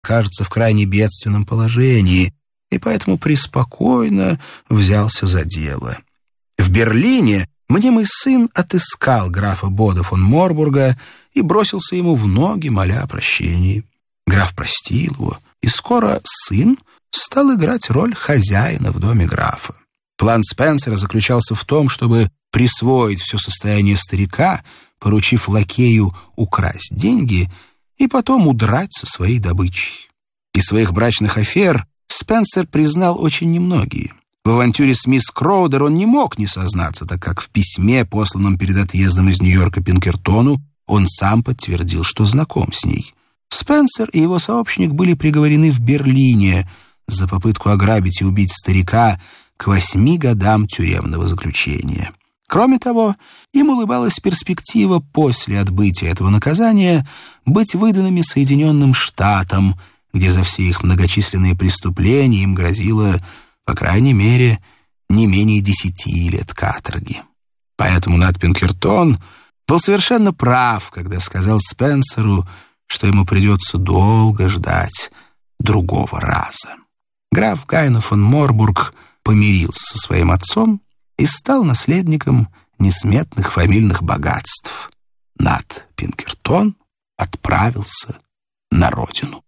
кажется в крайне бедственном положении, и поэтому преспокойно взялся за дело. В Берлине мнимый сын отыскал графа Бода фон Морбурга и бросился ему в ноги, моля о прощении. Граф простил его, и скоро сын стал играть роль хозяина в доме графа. План Спенсера заключался в том, чтобы присвоить все состояние старика, поручив лакею украсть деньги и потом удрать со своей добычей. Из своих брачных афер Спенсер признал очень немногие. В авантюре с мисс Кроудер он не мог не сознаться, так как в письме, посланном перед отъездом из Нью-Йорка Пинкертону, он сам подтвердил, что знаком с ней. Спенсер и его сообщник были приговорены в Берлине за попытку ограбить и убить старика к 8 годам тюремного заключения. Кроме того, им улыбалась перспектива после отбытия этого наказания быть выданными Соединенным Штатам, где за все их многочисленные преступления им грозило, по крайней мере, не менее 10 лет каторги. Поэтому Нат Пинкертон был совершенно прав, когда сказал Спенсеру, что ему придется долго ждать другого раза. Граф Гайно фон Морбург помирился со своим отцом и стал наследником несметных фамильных богатств. Нат Пинкертон отправился на родину.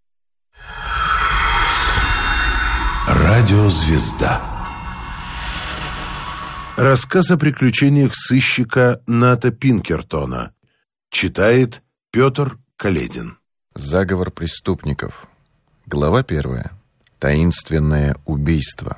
Радиозвезда. Рассказ о приключениях сыщика Ната Пинкертона. Читает Петр Каледин. Заговор преступников. Глава 1. Таинственное убийство.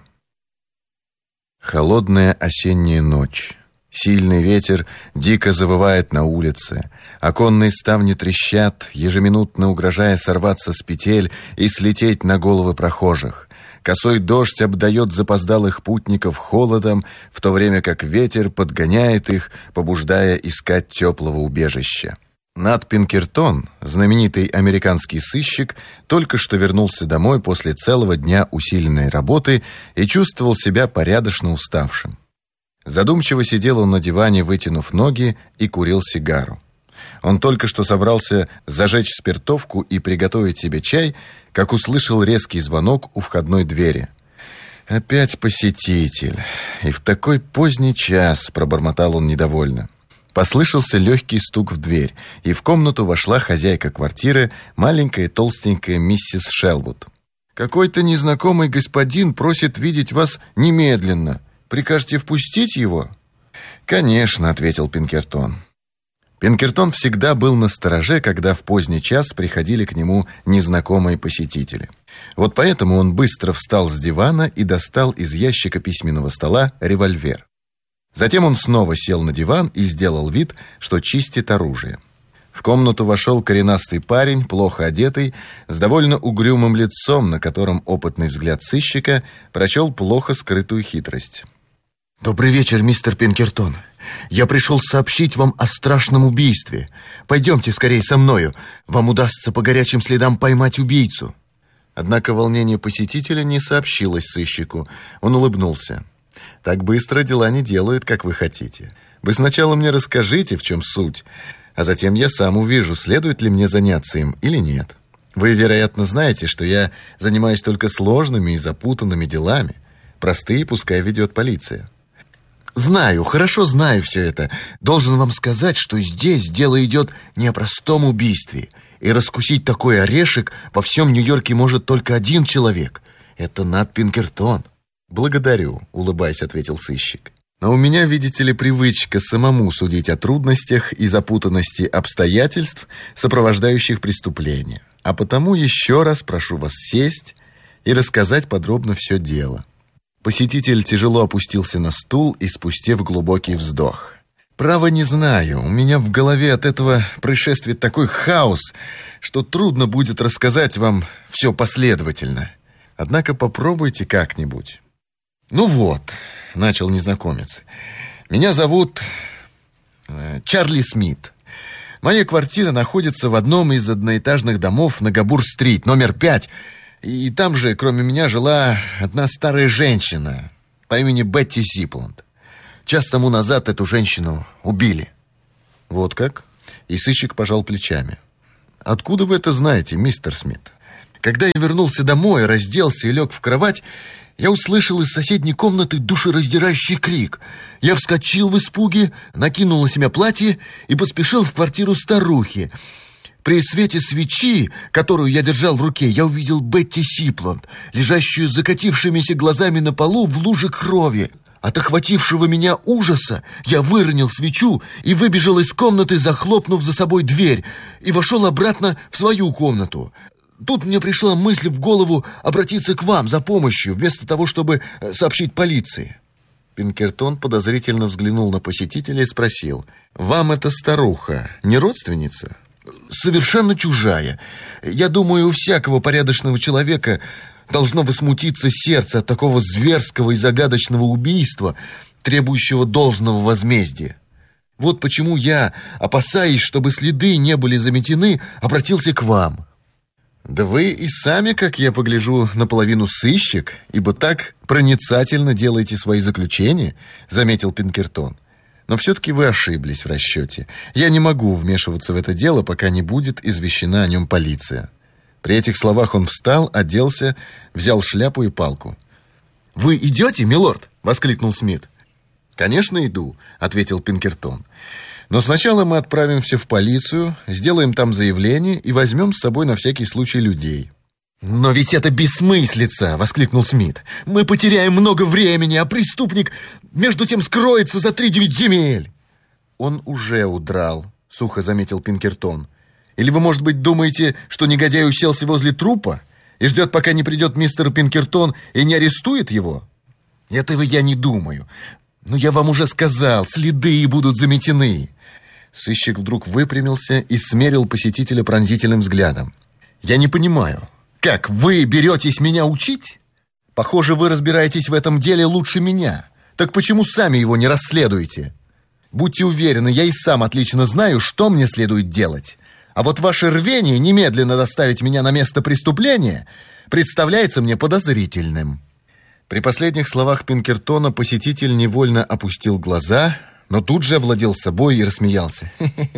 Холодная осенняя ночь. Сильный ветер дико завывает на улице. Оконные ставни трещат, ежеминутно угрожая сорваться с петель и слететь на головы прохожих. Косой дождь обдает запоздалых путников холодом, в то время как ветер подгоняет их, побуждая искать теплого убежища. Нат Пинкертон, знаменитый американский сыщик, только что вернулся домой после целого дня усиленной работы и чувствовал себя порядочно уставшим. Задумчиво сидел он на диване, вытянув ноги, и курил сигару. Он только что собрался зажечь спиртовку и приготовить себе чай, как услышал резкий звонок у входной двери. «Опять посетитель. И в такой поздний час», — пробормотал он недовольно. Послышался легкий стук в дверь, и в комнату вошла хозяйка квартиры, маленькая толстенькая миссис Шелвуд. «Какой-то незнакомый господин просит видеть вас немедленно. Прикажете впустить его?» «Конечно», — ответил Пинкертон. Пинкертон всегда был настороже, когда в поздний час приходили к нему незнакомые посетители. Вот поэтому он быстро встал с дивана и достал из ящика письменного стола револьвер. Затем он снова сел на диван и сделал вид, что чистит оружие. В комнату вошел коренастый парень, плохо одетый, с довольно угрюмым лицом, на котором опытный взгляд сыщика прочел плохо скрытую хитрость. «Добрый вечер, мистер Пинкертон. Я пришел сообщить вам о страшном убийстве. Пойдемте скорее со мною. Вам удастся по горячим следам поймать убийцу». Однако волнение посетителя не сообщилось сыщику. Он улыбнулся. «Так быстро дела не делают, как вы хотите. Вы сначала мне расскажите, в чем суть, а затем я сам увижу, следует ли мне заняться им или нет. Вы, вероятно, знаете, что я занимаюсь только сложными и запутанными делами. Простые пускай ведет полиция». «Знаю, хорошо знаю все это. Должен вам сказать, что здесь дело идет не о простом убийстве. И раскусить такой орешек во всем Нью-Йорке может только один человек. Это Нат Пинкертон». «Благодарю», — улыбаясь, ответил сыщик. «Но у меня, видите ли, привычка самому судить о трудностях и запутанности обстоятельств, сопровождающих преступление. А потому еще раз прошу вас сесть и рассказать подробно все дело». Посетитель тяжело опустился на стул, испустив глубокий вздох. «Право не знаю. У меня в голове от этого происшествия такой хаос, что трудно будет рассказать вам все последовательно. Однако попробуйте как-нибудь». «Ну вот», — начал незнакомец, — «меня зовут Чарли Смит. Моя квартира находится в одном из одноэтажных домов на Габур-стрит, номер 5, и там же, кроме меня, жила одна старая женщина по имени Бетти Зипланд. Час тому назад эту женщину убили». «Вот как?» И сыщик пожал плечами. «Откуда вы это знаете, мистер Смит?» Когда я вернулся домой, разделся и лег в кровать, я услышал из соседней комнаты душераздирающий крик. Я вскочил в испуге, накинул на себя платье и поспешил в квартиру старухи. При свете свечи, которую я держал в руке, я увидел Бетти Сипланд, лежащую с закатившимися глазами на полу в луже крови. От охватившего меня ужаса я выронил свечу и выбежал из комнаты, захлопнув за собой дверь, и вошел обратно в свою комнату. Тут мне пришла мысль в голову обратиться к вам за помощью, вместо того, чтобы сообщить полиции. Пинкертон подозрительно взглянул на посетителя и спросил: «Вам эта старуха не родственница?» «Совершенно чужая. Я думаю, у всякого порядочного человека должно возмутиться сердце от такого зверского и загадочного убийства, требующего должного возмездия. Вот почему я, опасаясь, чтобы следы не были заметены, обратился к вам». «Да вы и сами, как я погляжу, наполовину сыщик, ибо так проницательно делаете свои заключения», — заметил Пинкертон. «Но все-таки вы ошиблись в расчете. Я не могу вмешиваться в это дело, пока не будет извещена о нем полиция». При этих словах он встал, оделся, взял шляпу и палку. «Вы идете, милорд?» — воскликнул Смит. «Конечно, иду», — ответил Пинкертон. «Но сначала мы отправимся в полицию, сделаем там заявление и возьмем с собой на всякий случай людей». «Но ведь это бессмыслица!» — воскликнул Смит. «Мы потеряем много времени, а преступник между тем скроется за 3-9 земель!» «Он уже удрал», — сухо заметил Пинкертон. «Или вы, может быть, думаете, что негодяй уселся возле трупа и ждет, пока не придет мистер Пинкертон и не арестует его?» «Этого я не думаю. Но я вам уже сказал, следы будут заметены». Сыщик вдруг выпрямился и смерил посетителя пронзительным взглядом. «Я не понимаю, как вы беретесь меня учить? Похоже, вы разбираетесь в этом деле лучше меня. Так почему сами его не расследуете? Будьте уверены, я и сам отлично знаю, что мне следует делать. А вот ваше рвение немедленно доставить меня на место преступления представляется мне подозрительным». При последних словах Пинкертона посетитель невольно опустил глаза, но тут же овладел собой и рассмеялся.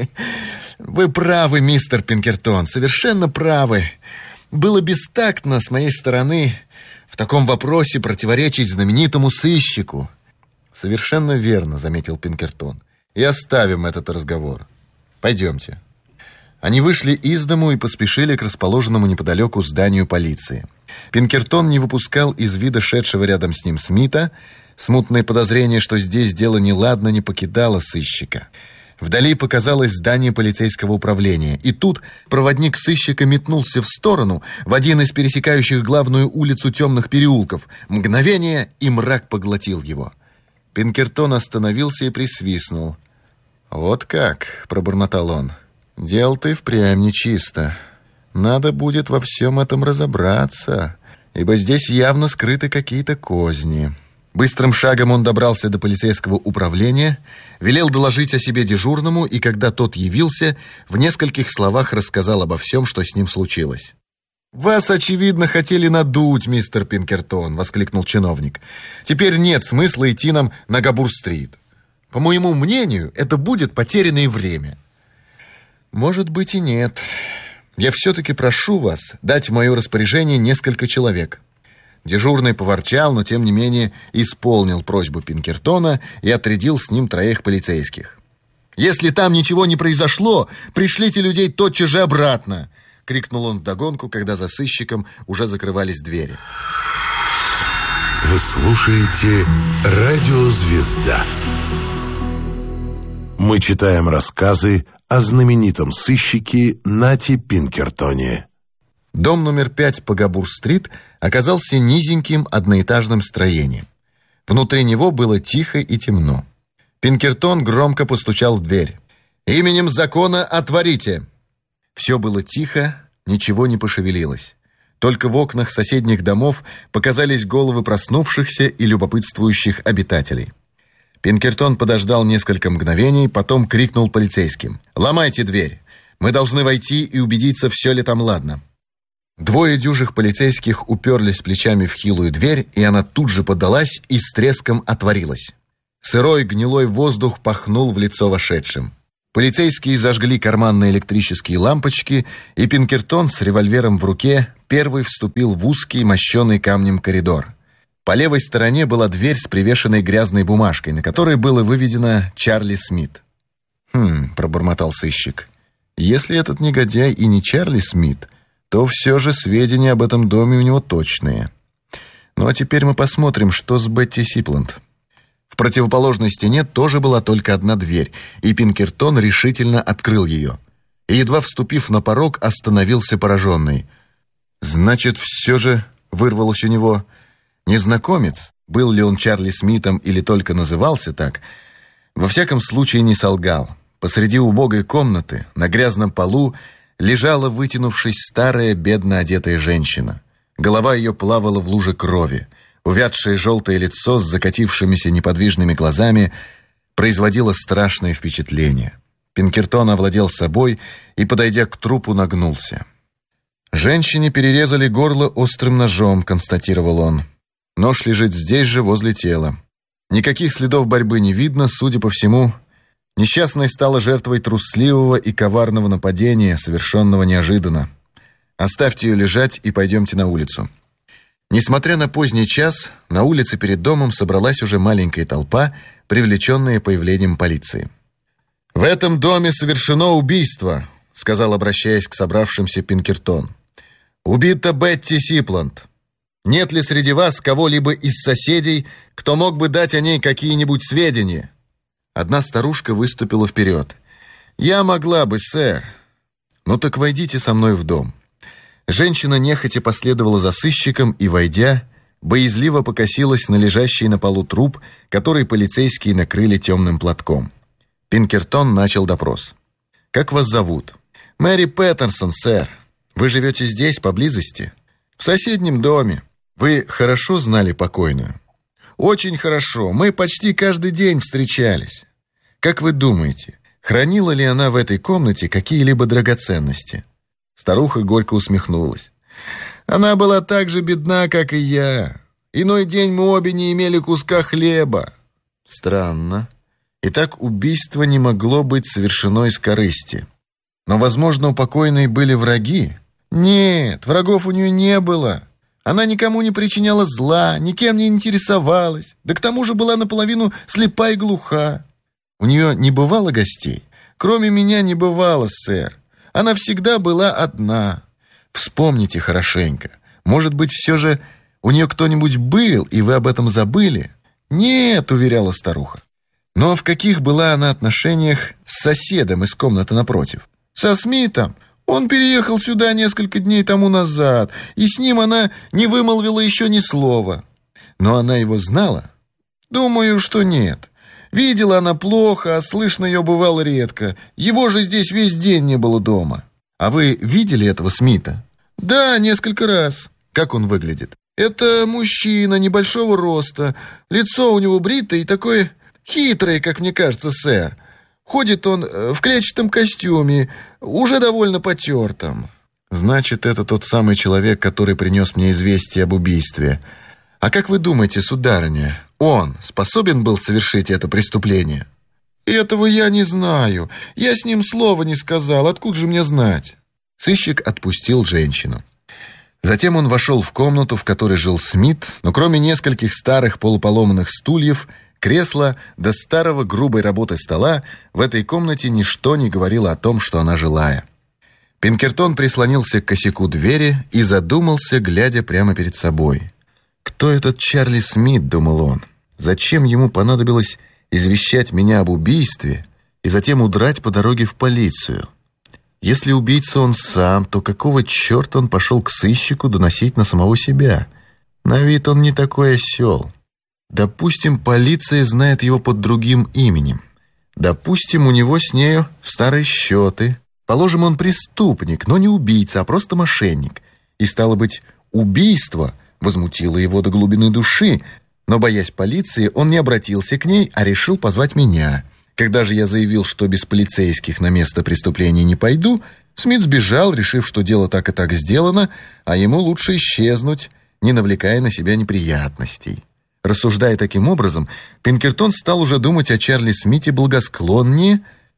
«Вы правы, мистер Пинкертон, совершенно правы. Было бестактно с моей стороны в таком вопросе противоречить знаменитому сыщику». «Совершенно верно», — заметил Пинкертон. «И оставим этот разговор. Пойдемте». Они вышли из дому и поспешили к расположенному неподалеку зданию полиции. Пинкертон не выпускал из вида шедшего рядом с ним Смита. Смутное подозрение, что здесь дело неладно, не покидало сыщика. Вдали показалось здание полицейского управления, и тут проводник сыщика метнулся в сторону, в один из пересекающих главную улицу темных переулков. Мгновение, и мрак поглотил его. Пинкертон остановился и присвистнул. «Вот как», — пробормотал он, — «дело-то и впрямь нечисто. Надо будет во всем этом разобраться, ибо здесь явно скрыты какие-то козни». Быстрым шагом он добрался до полицейского управления, велел доложить о себе дежурному, и когда тот явился, в нескольких словах рассказал обо всем, что с ним случилось. «Вас, очевидно, хотели надуть, мистер Пинкертон», — воскликнул чиновник. «Теперь нет смысла идти нам на Габур-стрит. По моему мнению, это будет потерянное время». «Может быть и нет. Я все-таки прошу вас дать в мое распоряжение несколько человек». Дежурный поворчал, но тем не менее исполнил просьбу Пинкертона и отрядил с ним 3 полицейских. «Если там ничего не произошло, пришлите людей тотчас же обратно!» — крикнул он вдогонку, когда за сыщиком уже закрывались двери. Вы слушаете «Радио Звезда». Мы читаем рассказы о знаменитом сыщике Нате Пинкертоне. Дом номер 5 по Габур-стрит оказался низеньким одноэтажным строением. Внутри него было тихо и темно. Пинкертон громко постучал в дверь. «Именем закона отворите!» Все было тихо, ничего не пошевелилось. Только в окнах соседних домов показались головы проснувшихся и любопытствующих обитателей. Пинкертон подождал несколько мгновений, потом крикнул полицейским: «Ломайте дверь! Мы должны войти и убедиться, все ли там ладно». 2 дюжих полицейских уперлись плечами в хилую дверь, и она тут же поддалась и с треском отворилась. Сырой гнилой воздух пахнул в лицо вошедшим. Полицейские зажгли карманные электрические лампочки, и Пинкертон с револьвером в руке первый вступил в узкий, мощенный камнем коридор. По левой стороне была дверь с привешенной грязной бумажкой, на которой было выведено «Чарли Смит». Пробормотал сыщик. «Если этот негодяй и не Чарли Смит, то все же сведения об этом доме у него точные. Ну а теперь мы посмотрим, что с Бетти Сипланд». В противоположной стене тоже была только одна дверь, и Пинкертон решительно открыл ее. И, едва вступив на порог, остановился пораженный. «Значит, все же...» — вырвалось у него. Незнакомец, был ли он Чарли Смитом или только назывался так, во всяком случае не солгал. Посреди убогой комнаты, на грязном полу, лежала, вытянувшись, старая, бедно одетая женщина. Голова ее плавала в луже крови. Увядшее желтое лицо с закатившимися неподвижными глазами производило страшное впечатление. Пинкертон овладел собой и, подойдя к трупу, нагнулся. «Женщине перерезали горло острым ножом», — констатировал он. «Нож лежит здесь же, возле тела. Никаких следов борьбы не видно, судя по всему. Несчастная стала жертвой трусливого и коварного нападения, совершенного неожиданно. Оставьте ее лежать и пойдемте на улицу». Несмотря на поздний час, на улице перед домом собралась уже маленькая толпа, привлеченная появлением полиции. «В этом доме совершено убийство», — сказал, обращаясь к собравшимся, Пинкертон. «Убита Бетти Сипланд. Нет ли среди вас кого-либо из соседей, кто мог бы дать о ней какие-нибудь сведения?» Одна старушка выступила вперед. «Я могла бы, сэр». «Ну так войдите со мной в дом». Женщина нехотя последовала за сыщиком и, войдя, боязливо покосилась на лежащий на полу труп, который полицейские накрыли темным платком. Пинкертон начал допрос. «Как вас зовут?» «Мэри Петерсон, сэр. Вы живете здесь, поблизости?» «В соседнем доме». «Вы хорошо знали покойную?» «Очень хорошо. Мы почти каждый день встречались». «Как вы думаете, хранила ли она в этой комнате какие-либо драгоценности?» Старуха горько усмехнулась. «Она была так же бедна, как и я. Иной день мы обе не имели куска хлеба». «Странно. Итак, убийство не могло быть совершено из корысти. Но, возможно, у покойной были враги?» «Нет, врагов у нее не было. Она никому не причиняла зла, никем не интересовалась. Да к тому же была наполовину слепа и глуха». «У нее не бывало гостей?» «Кроме меня не бывало, сэр. Она всегда была одна». «Вспомните хорошенько. Может быть, все же у нее кто-нибудь был, и вы об этом забыли?» «Нет», — уверяла старуха. «Но в каких была она отношениях с соседом из комнаты напротив?» «Со Смитом. Он переехал сюда несколько дней тому назад, и с ним она не вымолвила еще ни слова». «Но она его знала?» «Думаю, что нет. Видела она плохо, а слышно ее бывало редко. Его же здесь весь день не было дома». «А вы видели этого Смита?» «Да, несколько раз». «Как он выглядит?» «Это мужчина небольшого роста. Лицо у него бритое и такое хитрое, как мне кажется, сэр. Ходит он в клетчатом костюме, уже довольно потертом». «Значит, это тот самый человек, который принес мне известие об убийстве. А как вы думаете, сударыня, он способен был совершить это преступление?» «Этого я не знаю. Я с ним слова не сказал. Откуда же мне знать?» Сыщик отпустил женщину. Затем он вошел в комнату, в которой жил Смит, но кроме нескольких старых полуполоманных стульев, кресла до старого грубой работы стола, в этой комнате ничто не говорило о том, что она жилая. Пинкертон прислонился к косяку двери и задумался, глядя прямо перед собой. «Кто этот Чарли Смит?» — думал он. «Зачем ему понадобилось извещать меня об убийстве и затем удрать по дороге в полицию? Если убийца он сам, то какого черта он пошел к сыщику доносить на самого себя? На вид он не такой осел. Допустим, полиция знает его под другим именем. Допустим, у него с нею старые счеты. Положим, он преступник, но не убийца, а просто мошенник. И, стало быть, убийство возмутило его до глубины души, но, боясь полиции, он не обратился к ней, а решил позвать меня. Когда же я заявил, что без полицейских на место преступления не пойду, Смит сбежал, решив, что дело так и так сделано, а ему лучше исчезнуть, не навлекая на себя неприятностей». Рассуждая таким образом, Пинкертон стал уже думать о Чарли Смите благосклоннее,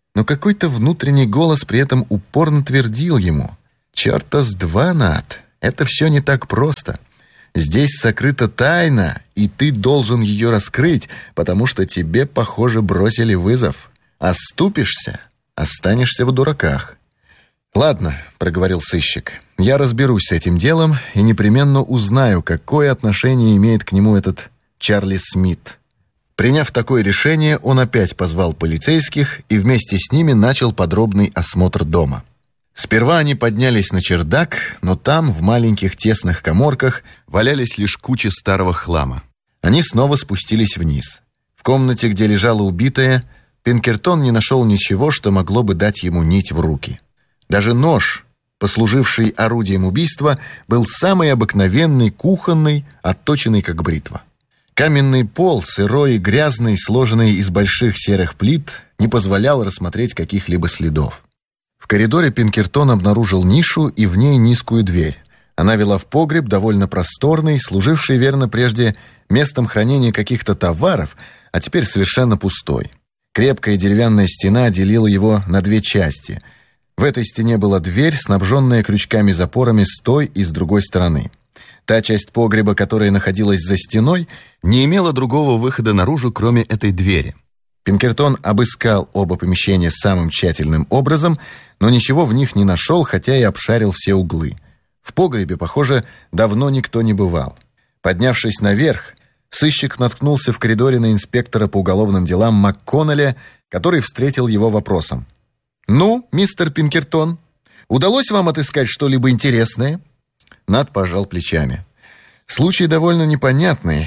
Но какой-то внутренний голос при этом упорно твердил ему: «Чёрта с два, Нат, это все не так просто. Здесь сокрыта тайна, и ты должен ее раскрыть, потому что тебе, похоже, бросили вызов. Оступишься, останешься в дураках». «Ладно», — проговорил сыщик, — «я разберусь с этим делом и непременно узнаю, какое отношение имеет к нему этот Чарли Смит». Приняв такое решение, он опять позвал полицейских и вместе с ними начал подробный осмотр дома. Сперва они поднялись на чердак, но там, в маленьких тесных каморках, валялись лишь кучи старого хлама. Они снова спустились вниз. В комнате, где лежала убитая, Пинкертон не нашел ничего, что могло бы дать ему нить в руки. Даже нож, послуживший орудием убийства, был самый обыкновенный, кухонный, отточенный как бритва. Каменный пол, сырой и грязный, сложенный из больших серых плит, не позволял рассмотреть каких-либо следов. В коридоре Пинкертон обнаружил нишу и в ней низкую дверь. Она вела в погреб, довольно просторный, служивший, верно, прежде местом хранения каких-то товаров, а теперь совершенно пустой. Крепкая деревянная стена делила его на две части. В этой стене была дверь, снабженная крючками-запорами с той и с другой стороны. Та часть погреба, которая находилась за стеной, не имела другого выхода наружу, кроме этой двери. Пинкертон обыскал оба помещения самым тщательным образом, но ничего в них не нашел, хотя и обшарил все углы. В погребе, похоже, давно никто не бывал. Поднявшись наверх, сыщик наткнулся в коридоре на инспектора по уголовным делам МакКоннелля, который встретил его вопросом. «Ну, мистер Пинкертон, удалось вам отыскать что-либо интересное?» Нат пожал плечами. «Случай довольно непонятный.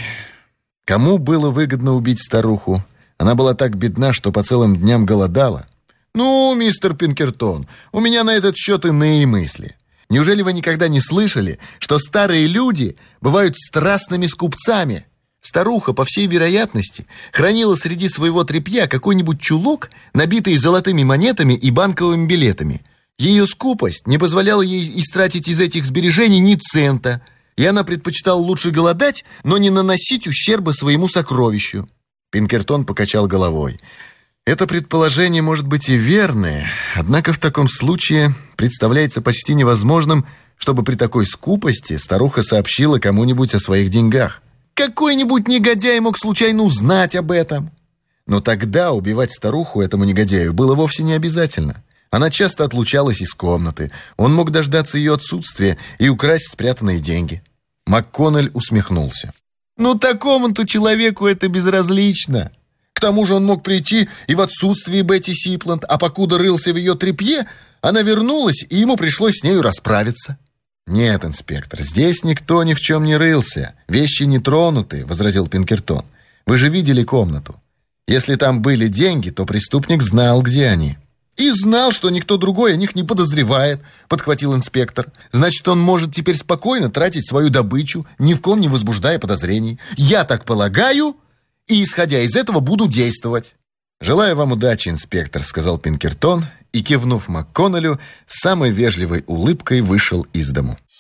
Кому было выгодно убить старуху? Она была так бедна, что по целым дням голодала». «Ну, мистер Пинкертон, у меня на этот счет иные мысли. Неужели вы никогда не слышали, что старые люди бывают страстными скупцами? Старуха, по всей вероятности, хранила среди своего тряпья какой-нибудь чулок, набитый золотыми монетами и банковыми билетами. Ее скупость не позволяла ей истратить из этих сбережений ни цента, и она предпочитала лучше голодать, но не наносить ущерба своему сокровищу». Пинкертон покачал головой. «Это предположение может быть и верное, однако в таком случае представляется почти невозможным, чтобы при такой скупости старуха сообщила кому-нибудь о своих деньгах. Какой-нибудь негодяй мог случайно узнать об этом. Но тогда убивать старуху этому негодяю было вовсе не обязательно. Она часто отлучалась из комнаты. Он мог дождаться ее отсутствия и украсть спрятанные деньги». МакКоннелл усмехнулся. «Ну, такому-то человеку это безразлично. К тому же он мог прийти и в отсутствие Бетти Сипланд, а покуда рылся в ее тряпье, она вернулась, и ему пришлось с нею расправиться». «Нет, инспектор, здесь никто ни в чем не рылся. Вещи не тронуты», — возразил Пинкертон. «Вы же видели комнату. Если там были деньги, то преступник знал, где они». «И знал, что никто другой о них не подозревает», — подхватил инспектор. «Значит, он может теперь спокойно тратить свою добычу, ни в ком не возбуждая подозрений. Я так полагаю, и, исходя из этого, буду действовать». «Желаю вам удачи, инспектор», — сказал Пинкертон, и, кивнув МакКоннеллю, с самой вежливой улыбкой вышел из дому.